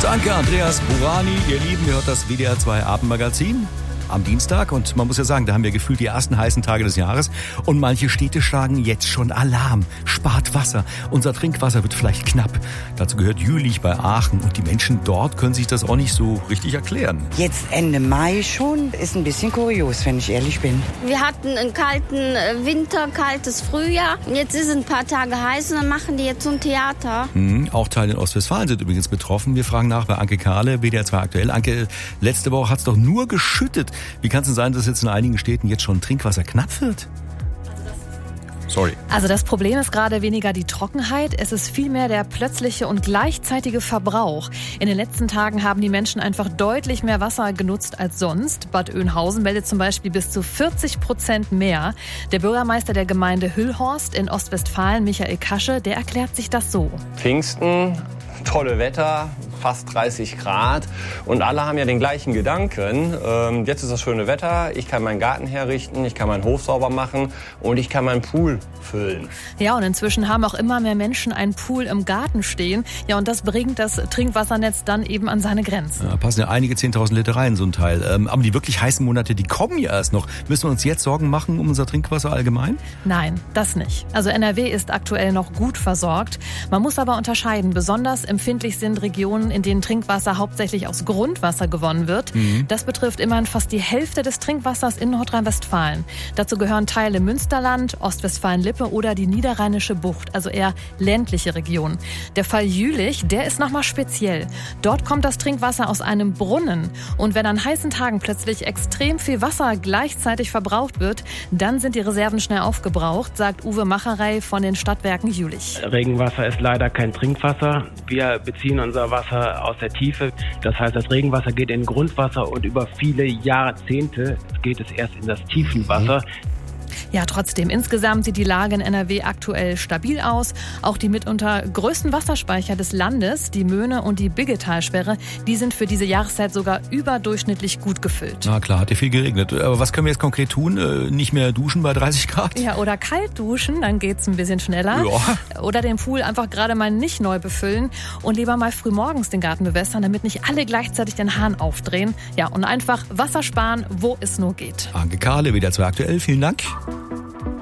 Danke, Andreas Burani. Ihr Lieben, ihr hört das WDR 2 Abendmagazin am Dienstag. Und man muss ja sagen, da haben wir gefühlt die ersten heißen Tage des Jahres. Und manche Städte schlagen jetzt schon Alarm. Spart Wasser. Unser Trinkwasser wird vielleicht knapp. Dazu gehört Jülich bei Aachen. Und die Menschen dort können sich das auch nicht so richtig erklären. Jetzt Ende Mai schon. Ist ein bisschen kurios, wenn ich ehrlich bin. Wir hatten einen kalten Winter, kaltes Frühjahr. Jetzt ist es ein paar Tage heiß und dann machen die jetzt so ein Theater. Auch Teile in Ostwestfalen sind übrigens betroffen. Wir fragen nach bei Anke Kahle, WDR 2 aktuell. Anke, letzte Woche hat es doch nur geschüttet. Wie kann es denn sein, dass jetzt in einigen Städten jetzt schon Trinkwasser knapp wird? Also das Problem ist gerade weniger die Trockenheit, es ist vielmehr der plötzliche und gleichzeitige Verbrauch. In den letzten Tagen haben die Menschen einfach deutlich mehr Wasser genutzt als sonst. Bad Oeynhausen meldet zum Beispiel bis zu 40% mehr. Der Bürgermeister der Gemeinde Hüllhorst in Ostwestfalen, Michael Kasche, der erklärt sich das so. Pfingsten, tolle Wetter, fast 30 Grad und alle haben ja den gleichen Gedanken. Jetzt ist das schöne Wetter, ich kann meinen Garten herrichten, ich kann meinen Hof sauber machen und ich kann meinen Pool füllen. Ja, und inzwischen haben auch immer mehr Menschen einen Pool im Garten stehen. Ja, und das bringt das Trinkwassernetz dann eben an seine Grenzen. Da passen ja einige 10.000 Liter rein, so ein Teil. Aber die wirklich heißen Monate, die kommen ja erst noch. Müssen wir uns jetzt Sorgen machen um unser Trinkwasser allgemein? Nein, das nicht. Also NRW ist aktuell noch gut versorgt. Man muss aber unterscheiden. Besonders empfindlich sind Regionen, in denen Trinkwasser hauptsächlich aus Grundwasser gewonnen wird. Das betrifft immerhin fast die Hälfte des Trinkwassers in Nordrhein-Westfalen. Dazu gehören Teile Münsterland, Ostwestfalen-Lippe oder die Niederrheinische Bucht, also eher ländliche Regionen. Der Fall Jülich, der ist nochmal speziell. Dort kommt das Trinkwasser aus einem Brunnen. Und wenn an heißen Tagen plötzlich extrem viel Wasser gleichzeitig verbraucht wird, dann sind die Reserven schnell aufgebraucht, sagt Uwe Macherey von den Stadtwerken Jülich. Regenwasser ist leider kein Trinkwasser. Wir beziehen unser Wasser aus der Tiefe. Das heißt, das Regenwasser geht in Grundwasser und über viele Jahrzehnte geht es erst in das Tiefenwasser. Ja, trotzdem, insgesamt sieht die Lage in NRW aktuell stabil aus. Auch die mitunter größten Wasserspeicher des Landes, die Möhne und die Biggetalsperre, die sind für diese Jahreszeit sogar überdurchschnittlich gut gefüllt. Na klar, hat ja viel geregnet. Aber was können wir jetzt konkret tun? Nicht mehr duschen bei 30 Grad? Ja, oder kalt duschen, dann geht's ein bisschen schneller. Ja. Oder den Pool einfach gerade mal nicht neu befüllen und lieber mal früh morgens den Garten bewässern, damit nicht alle gleichzeitig den Hahn aufdrehen. Ja, und einfach Wasser sparen, wo es nur geht. Anke Kahle, WDR 2 aktuell. Vielen Dank.